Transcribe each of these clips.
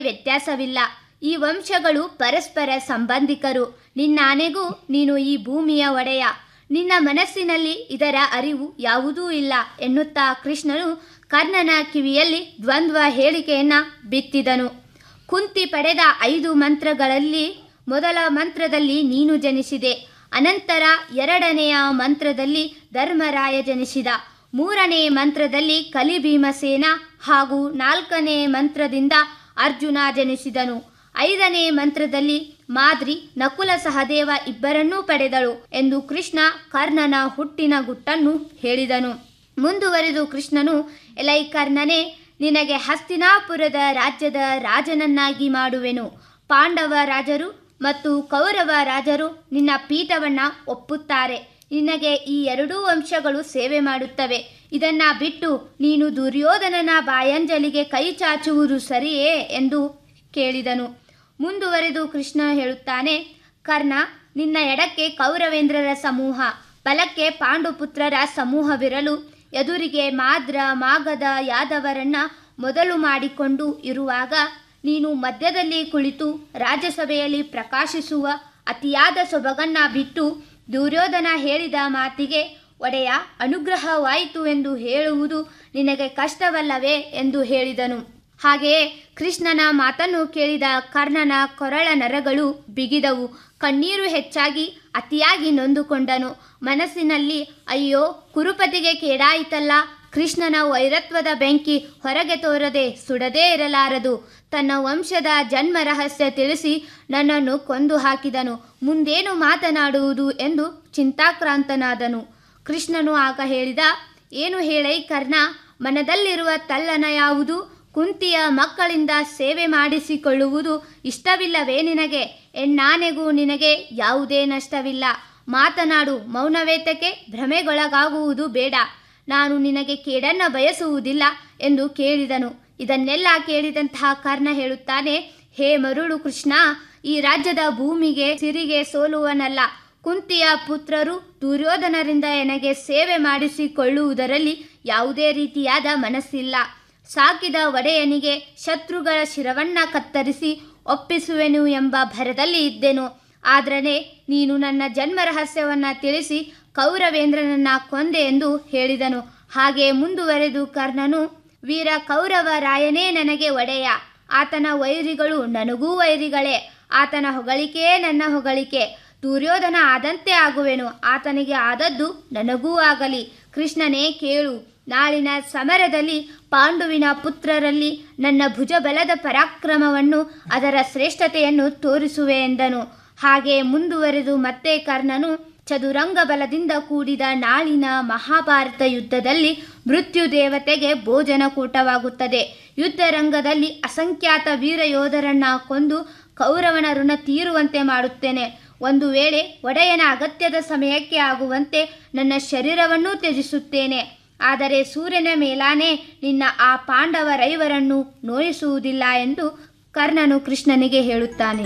ವ್ಯತ್ಯಾಸವಿಲ್ಲ. ಈ ವಂಶಗಳು ಪರಸ್ಪರ ಸಂಬಂಧಿಕರು. ನಿನ್ನಾನೆಗೂ ನೀನು ಈ ಭೂಮಿಯ ಒಡೆಯ. ನಿನ್ನ ಮನಸ್ಸಿನಲ್ಲಿ ಇದರ ಅರಿವು ಯಾವುದೂ ಇಲ್ಲ ಎನ್ನುತ್ತಾ ಕೃಷ್ಣನು ಕರ್ಣನ ಕಿವಿಯಲ್ಲಿ ದ್ವಂದ್ವ ಹೇಳಿಕೆಯನ್ನು ಬಿತ್ತಿದನು. ಕುಂತಿ ಪಡೆದ 5 ಮಂತ್ರಗಳಲ್ಲಿ ಮೊದಲ ಮಂತ್ರದಲ್ಲಿ ನೀನು ಜನಿಸಿದೆ. ಅನಂತರ 2ನೆಯ ಮಂತ್ರದಲ್ಲಿ ಧರ್ಮರಾಯ ಜನಿಸಿದ. 3ನೇ ಮಂತ್ರದಲ್ಲಿ ಕಲಿಭೀಮಸೇನ ಹಾಗೂ 4ನೇ ಮಂತ್ರದಿಂದ ಅರ್ಜುನ ಜನಿಸಿದನು. 5ನೇ ಮಂತ್ರದಲ್ಲಿ ಮಾದ್ರಿ ನಕುಲ ಸಹದೇವ ಇಬ್ಬರನ್ನೂ ಪಡೆದಳು ಎಂದು ಕೃಷ್ಣ ಕರ್ಣನ ಹುಟ್ಟಿನ ಗುಟ್ಟನ್ನು ಹೇಳಿದನು. ಮುಂದುವರೆದು ಕೃಷ್ಣನು, ಎಲೈ ಕರ್ಣನೇ, ನಿನಗೆ ಹಸ್ತಿನಾಪುರದ ರಾಜ್ಯದ ರಾಜನನ್ನಾಗಿ ಮಾಡುವೆನು. ಪಾಂಡವ ರಾಜರು ಮತ್ತು ಕೌರವ ರಾಜರು ನಿನ್ನ ಪೀಠವನ್ನು ಒಪ್ಪುತ್ತಾರೆ. ನಿನಗೆ ಈ 2 ವಂಶಗಳು ಸೇವೆ ಮಾಡುತ್ತವೆ. ಇದನ್ನು ಬಿಟ್ಟು ನೀನು ದುರ್ಯೋಧನನ ಬಾಯಂಜಲಿಗೆ ಕೈ ಚಾಚುವುದು ಸರಿಯೇ ಎಂದು ಕೇಳಿದನು. ಮುಂದುವರೆದು ಕೃಷ್ಣ ಹೇಳುತ್ತಾನೆ, ಕರ್ಣ, ನಿನ್ನ ಎಡಕ್ಕೆ ಕೌರವೇಂದ್ರರ ಸಮೂಹ, ಬಲಕ್ಕೆ ಪಾಂಡುಪುತ್ರರ ಸಮೂಹವಿರಲು ಎದುರಿಗೆ ಮಾದ್ರ ಮಾಗಧ ಯಾದವರನ್ನ ಮೊದಲು ಮಾಡಿಕೊಂಡು ಇರುವಾಗ ನೀನು ಮಧ್ಯದಲ್ಲಿ ಕುಳಿತು ರಾಜ್ಯಸಭೆಯಲ್ಲಿ ಪ್ರಕಾಶಿಸುವ ಅತಿಯಾದ ಸೊಬಗನ್ನ ಬಿಟ್ಟು ದುರ್ಯೋಧನ ಹೇಳಿದ ಮಾತಿಗೆ ಒಡೆಯ ಅನುಗ್ರಹವಾಯಿತು ಎಂದು ಹೇಳುವುದು ನಿನಗೆ ಕಷ್ಟವಲ್ಲವೇ ಎಂದು ಹೇಳಿದನು. ಹಾಗೆಯೇ ಕೃಷ್ಣನ ಮಾತನ್ನು ಕೇಳಿದ ಕರ್ಣನ ಕೊರಳ ನರಗಳು ಬಿಗಿದವು. ಕಣ್ಣೀರು ಹೆಚ್ಚಾಗಿ ಅತಿಯಾಗಿ ನೊಂದುಕೊಂಡನು. ಮನಸ್ಸಿನಲ್ಲಿ ಅಯ್ಯೋ, ಕುರುಪತಿಗೆ ಕೇಡಾಯಿತಲ್ಲ. ಕೃಷ್ಣನ ವೈರತ್ವದ ಬೆಂಕಿ ಹೊರಗೆ ತೋರದೆ ಸುಡದೇ ಇರಲಾರದು. ತನ್ನ ವಂಶದ ಜನ್ಮ ರಹಸ್ಯ ತಿಳಿಸಿ ನನ್ನನ್ನು ಕೊಂದು ಹಾಕಿದನು. ಮುಂದೇನು ಮಾತನಾಡುವುದು ಎಂದು ಚಿಂತಾಕ್ರಾಂತನಾದನು. ಕೃಷ್ಣನು ಆಗ ಹೇಳಿದ, ಏನು ಹೇಳೈ ಕರ್ಣ, ಮನದಲ್ಲಿರುವ ತಲ್ಲನ ಯಾವುದು? ಕುಂತಿಯ ಮಕ್ಕಳಿಂದ ಸೇವೆ ಮಾಡಿಸಿಕೊಳ್ಳುವುದು ಇಷ್ಟವಿಲ್ಲವೇ ನಿನಗೆ? ಎನ್ನಾನೆಗೂ ನಿನಗೆ ಯಾವುದೇ ನಷ್ಟವಿಲ್ಲ. ಮಾತನಾಡು, ಮೌನವೇತಕ್ಕೆ ಭ್ರಮೆಗೊಳಗಾಗುವುದು ಬೇಡ. ನಾನು ನಿನಗೆ ಕೇಡನ್ನು ಬಯಸುವುದಿಲ್ಲ ಎಂದು ಕೇಳಿದನು. ಇದನ್ನೆಲ್ಲ ಕೇಳಿದಂತಹ ಕರ್ಣ ಹೇಳುತ್ತಾನೆ, ಹೇ ಮರುಳು ಕೃಷ್ಣ, ಈ ರಾಜ್ಯದ ಭೂಮಿಗೆ ಸಿರಿಗೆ ಸೋಲುವನಲ್ಲ. ಕುಂತಿಯ ಪುತ್ರರು ದುರ್ಯೋಧನರಿಂದ ನನಗೆ ಸೇವೆ ಮಾಡಿಸಿಕೊಳ್ಳುವುದರಲ್ಲಿ ಯಾವುದೇ ರೀತಿಯಾದ ಮನಸ್ಸಿಲ್ಲ. ಸಾಕಿದ ಒಡೆಯನಿಗೆ ಶತ್ರುಗಳ ಶಿರವನ್ನ ಕತ್ತರಿಸಿ ಒಪ್ಪಿಸುವೆನು ಎಂಬ ಭರದಲ್ಲಿ ಇದ್ದೆನು. ಆದರೆ ನೀನು ನನ್ನ ಜನ್ಮ ರಹಸ್ಯವನ್ನು ತಿಳಿಸಿ ಕೌರವೇಂದ್ರನನ್ನ ಕೊಂದೆ ಎಂದು ಹೇಳಿದನು. ಹಾಗೆ ಮುಂದುವರೆದು ಕರ್ಣನು, ವೀರ ಕೌರವ ರಾಯನೇ ನನಗೆ ಒಡೆಯ. ಆತನ ವೈರಿಗಳು ನನಗೂ ವೈರಿಗಳೇ. ಆತನ ಹೊಗಳಿಕೆಯೇ ನನ್ನ ಹೊಗಳಿಕೆ. ದುರ್ಯೋಧನ ಆದಂತೆ ಆಗುವೆನು, ಆತನಿಗೆ ಆದದ್ದು ನನಗೂ ಆಗಲಿ. ಕೃಷ್ಣನೇ ಕೇಳು, ನಾಳಿನ ಸಮರದಲ್ಲಿ ಪಾಂಡುವಿನ ಪುತ್ರರಲ್ಲಿ ನನ್ನ ಭುಜಬಲದ ಪರಾಕ್ರಮವನ್ನು, ಅದರ ಶ್ರೇಷ್ಠತೆಯನ್ನು ತೋರಿಸುವೆ ಎಂದನು. ಹಾಗೆ ಮುಂದುವರೆದು ಮತ್ತೆ ಕರ್ಣನು, ಚದುರಂಗ ಬಲದಿಂದ ಕೂಡಿದ ನಾಳಿನ ಮಹಾಭಾರತ ಯುದ್ಧದಲ್ಲಿ ಮೃತ್ಯು ದೇವತೆಗೆ ಭೋಜನಕೂಟವಾಗುತ್ತದೆ. ಯುದ್ಧ ರಂಗದಲ್ಲಿ ಅಸಂಖ್ಯಾತ ವೀರ ಯೋಧರನ್ನ ಕೊಂದು ಕೌರವನ ಋಣ ತೀರುವಂತೆ ಮಾಡುತ್ತೇನೆ. ಒಂದು ವೇಳೆ ಒಡೆಯನ ಅಗತ್ಯದ ಸಮಯಕ್ಕೆ ಆಗುವಂತೆ ನನ್ನ ಶರೀರವನ್ನೂ ತ್ಯಜಿಸುತ್ತೇನೆ. ಆದರೆ ಸೂರ್ಯನ ಮೇಲಾನೆ ನಿನ್ನ ಆ ಪಾಂಡವರೈವರನ್ನು ನೋಯಿಸುವುದಿಲ್ಲ ಎಂದು ಕರ್ಣನು ಕೃಷ್ಣನಿಗೆ ಹೇಳುತ್ತಾನೆ.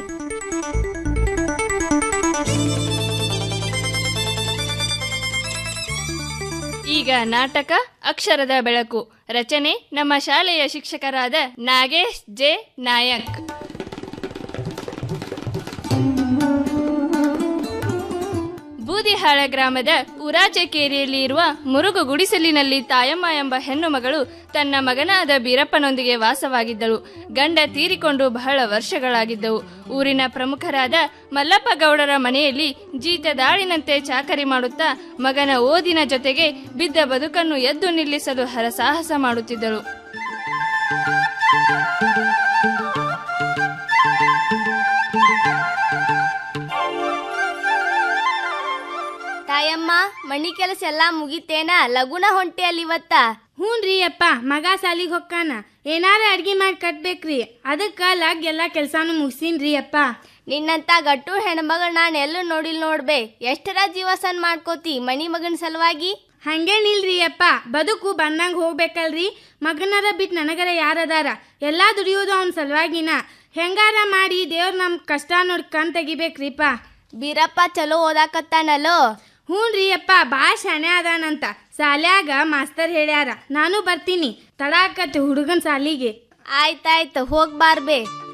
ಈಗ ನಾಟಕ ಅಕ್ಷರದ ಬೆಳಕು. ರಚನೆ ನಮ್ಮ ಶಾಲೆಯ ಶಿಕ್ಷಕರಾದ ನಾಗೇಶ್ ಜೆ ನಾಯಕ್. ಬೂದಿಹಾಳ ಗ್ರಾಮದ ಉರಾಚಕೇರಿಯಲ್ಲಿ ಇರುವ ಮುರುಗು ಗುಡಿಸಲಿನಲ್ಲಿ ತಾಯಮ್ಮ ಎಂಬ ಹೆಣ್ಣು ಮಗಳು ತನ್ನ ಮಗನಾದ ಬೀರಪ್ಪನೊಂದಿಗೆ ವಾಸವಾಗಿದ್ದಳು. ಗಂಡ ತೀರಿಕೊಂಡು ಬಹಳ ವರ್ಷಗಳಾಗಿದ್ದವು. ಊರಿನ ಪ್ರಮುಖರಾದ ಮಲ್ಲಪ್ಪ ಗೌಡರ ಮನೆಯಲ್ಲಿ ಜೀತದಾಳಿನಂತೆ ಚಾಕರಿ ಮಾಡುತ್ತಾ ಮಗನ ಓದಿನ ಜೊತೆಗೆ ಬಿದ್ದ ಬದುಕನ್ನು ಎದ್ದು ನಿಲ್ಲಿಸಲು ಹರಸಾಹಸ ಮಾಡುತ್ತಿದ್ದಳು. ತಾಯಮ್ಮ, ಮನಿ ಕೆಲಸ ಎಲ್ಲಾ ಮುಗಿತೇನ? ಲಗುನ ಹೊಂಟೆ ಅಲ್ಲಿವತ್ತ? ಹ್ಞೂನ್ರಿ ಅಪ್ಪ, ಮಗ ಸಾಲಿಗೆ ಹೊಕ್ಕಾನ. ಏನಾರ ಅಡ್ಗೆ ಮಾಡಿ ಕಟ್ಬೇಕ್ರಿ. ಅದಕ್ಕೆ ಲಗ್ ಎಲ್ಲ ಕೆಲಸಾನು ಮುಗಿಸೀನ್ರಿ ಅಪ್ಪ. ನಿನ್ನಂತ ಗಟ್ಟು ಹೆಣ್ಮಗಳು ನಾನು ಎಲ್ಲೂ ನೋಡಿಲ್ ನೋಡ್ಬೇ. ಎಷ್ಟರ ಜೀವಸನ್ ಮಾಡ್ಕೋತಿ ಮನಿ ಮಗನ ಸಲುವಾಗಿ? ಹಂಗೇನಿಲ್ರಿ ಅಪ್ಪ, ಬದುಕು ಬಂದಂಗೆ ಹೋಗ್ಬೇಕಲ್ರಿ. ಮಗನರ ಬಿಟ್ಟು ನನಗರ ಯಾರದಾರ? ಎಲ್ಲ ದುಡಿಯೋದು ಅವನ ಸಲುವಾಗಿನ. ಹೆಂಗಾರ ಮಾಡಿ ದೇವ್ರು ನಮ್ಮ ಕಷ್ಟ ನೋಡಿ ಕಣ್ ತೆಗಿಬೇಕ್ರಿಪ್ಪ. ಬೀರಪ್ಪ ಚಲೋ ಓದಾಕತ್ತಾನಲ್ಲೋ? ಹ್ಞೂನ್ರಿ ಅಪ್ಪ, ಭಾಳ ಶಾಣೆ ಅದಾನಂತ. ಸಾಲ್ಯಾಗ ಮಾಸ್ತರ್ ಹೇಳ್ಯಾರ. ನಾನು ಬರ್ತೀನಿ, ತಡಾಕತ್ತೆ ಹುಡುಗನ ಸಾಲಿಗೆ. ಆಯ್ತಾಯ್ತು ಹೋಗ್ಬಾರ್ಬೆ.